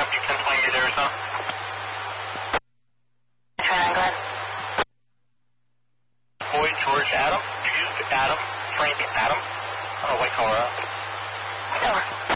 Tempe 1028 Arizona. Triangle. Boy, George, Adam, Jude, Adam, Frank, Adam, White Colorado. Over.